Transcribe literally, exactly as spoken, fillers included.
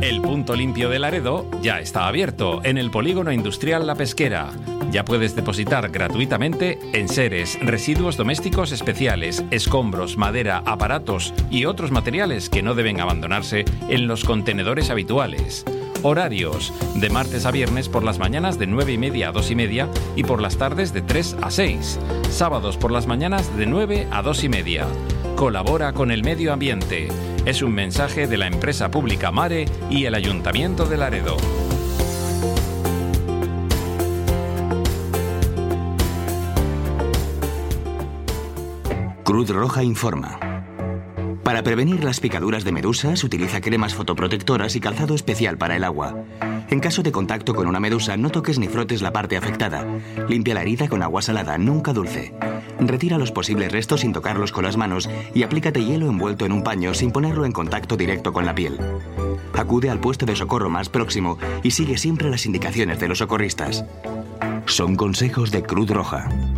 El punto limpio de Laredo ya está abierto en el Polígono Industrial La Pesquera. Ya puedes depositar gratuitamente enseres, residuos domésticos especiales, escombros, madera, aparatos y otros materiales que no deben abandonarse en los contenedores habituales. Horarios: de martes a viernes por las mañanas de nueve y media a dos y media y por las tardes de tres a seis. Sábados por las mañanas de nueve a dos y media. Colabora con el medio ambiente. Es un mensaje de la empresa pública Mare y el Ayuntamiento de Laredo. Cruz Roja informa. Para prevenir las picaduras de medusas, utiliza cremas fotoprotectoras y calzado especial para el agua. En caso de contacto con una medusa, no toques ni frotes la parte afectada. Limpia la herida con agua salada, nunca dulce. Retira los posibles restos sin tocarlos con las manos y aplícate hielo envuelto en un paño sin ponerlo en contacto directo con la piel. Acude al puesto de socorro más próximo y sigue siempre las indicaciones de los socorristas. Son consejos de Cruz Roja.